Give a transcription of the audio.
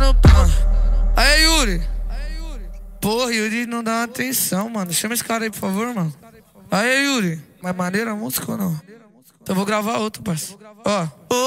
no pau. Aí, Yuri. Porra, Yuri não dá atenção, mano. Chama esse cara aí, por favor, mano. Aí, Yuri. Mas maneira a música ou não? Então eu vou gravar outro, parceiro. Ó.